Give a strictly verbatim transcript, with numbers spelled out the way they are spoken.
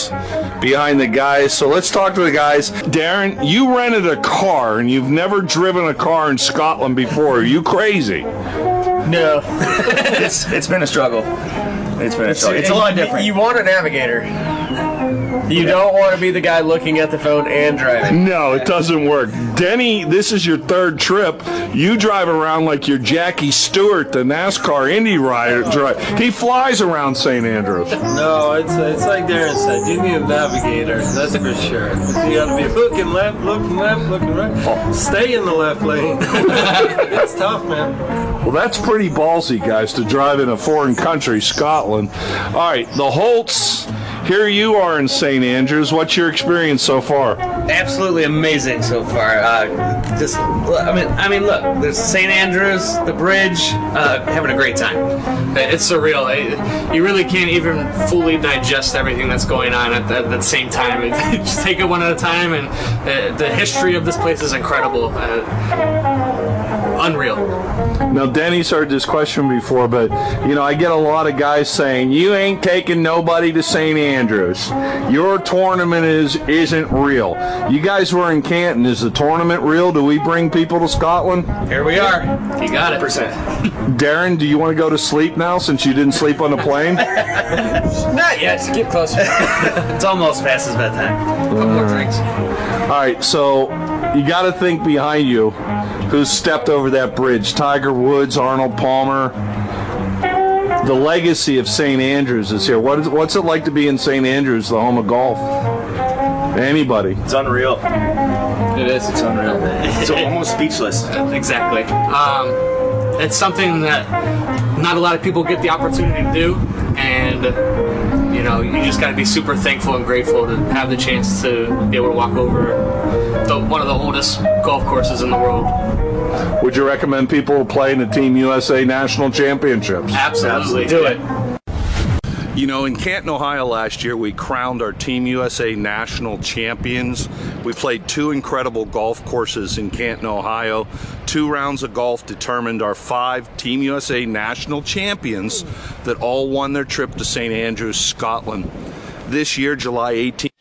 us behind the guys. So let's talk to the guys. Darren, you rented a car and you've never driven a car in Scotland before. Are you crazy? No. it's it's been a struggle. It's been a struggle. It's a lot different. You want a navigator. You don't want to be the guy looking at the phone and driving. No, it doesn't work. Denny, this is your third trip. You drive around like you're Jackie Stewart, the NASCAR Indy rider. He flies around Saint Andrews. No, it's it's like Darren said. You need a navigator. That's for sure. You got to be looking left, looking left, looking right. Stay in the left lane. It's tough, man. Well, that's pretty ballsy, guys, to drive in a foreign country, Scotland. All right, the Holts. Here you are in Saint Andrews. What's your experience so far? Absolutely amazing so far. Uh, just, I mean, I mean, look, there's Saint Andrews, the bridge, uh, having a great time. It's surreal. It, you really can't even fully digest everything that's going on at the, at the same time. It, just take it one at a time, and the, the history of this place is incredible. Uh, unreal. Now, Denny's heard this question before, but, you know, I get a lot of guys saying, you ain't taking nobody to Saint Andrews. Your tournament is, isn't real. You guys were in Canton. Is the tournament real? Do we bring people to Scotland? Here we are. You got it. Darren, do you want to go to sleep now since you didn't sleep on the plane? Not yet. Get closer. It's almost past his bedtime. Couple more drinks. All right, so you got to think behind you who's stepped over that bridge. Tiger Woods, Arnold Palmer. The legacy of Saint Andrews is here. What is, what's it like to be in Saint Andrews, the home of golf? Anybody? It's unreal. It is. It's unreal. It's almost speechless. Exactly. Um, it's something that not a lot of people get the opportunity to do, and you know, you just got to be super thankful and grateful to have the chance to be able to walk over the, one of the oldest golf courses in the world. Would you recommend people play in the Team U S A National Championships? Absolutely. Do it. You know, in Canton, Ohio last year, we crowned our Team U S A National Champions. We played two incredible golf courses in Canton, Ohio. Two rounds of golf determined our five Team U S A National Champions that all won their trip to Saint Andrews, Scotland. This year, July eighteenth,